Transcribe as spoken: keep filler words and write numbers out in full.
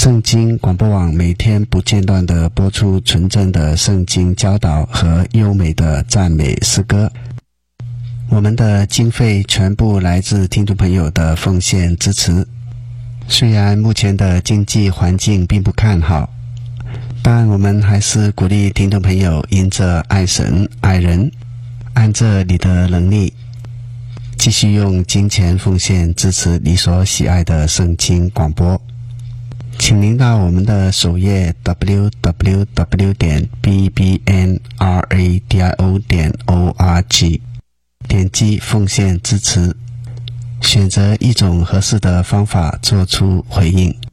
圣经广播网每天不间断地播出纯正的圣经教导和优美的赞美诗歌。我们的经费全部来自听众朋友的奉献支持。虽然目前的经济环境并不看好，但我们还是鼓励听众朋友因着爱神爱人，按着你的能力继续用金钱奉献支持你所喜爱的圣经广播。请您到我们的首页 double-u double-u double-u 点 b b n radio 点 org 点击奉献支持，选择一种合适的方法做出回应。